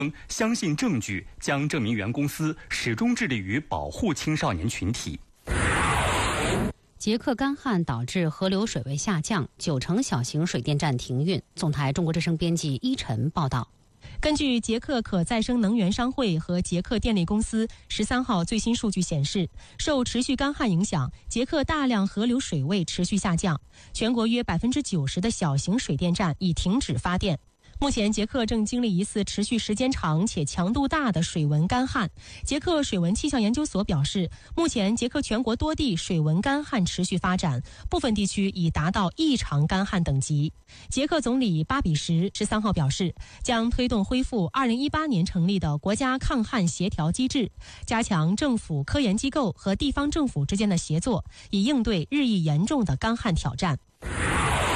相信证据将证明原公司始终致力于保护青少年群体。 捷克干旱导致河流水位下降，90%小型水电站停运。总台中国之声编辑依晨报道。 根据捷克可再生能源商会和捷克电力公司13号最新数据显示，受持续干旱影响，捷克大量河流水位持续下降，全国约90%的小型水电站已停止发电。目前，捷克正经历一次持续时间长且强度大的水文干旱。捷克水文气象研究所表示，目前捷克全国多地水文干旱持续发展，部分地区已达到异常干旱等级。捷克总理巴比什13号表示，将推动恢复2018年成立的国家抗旱协调机制，加强政府、科研机构和地方政府之间的协作，以应对日益严重的干旱挑战。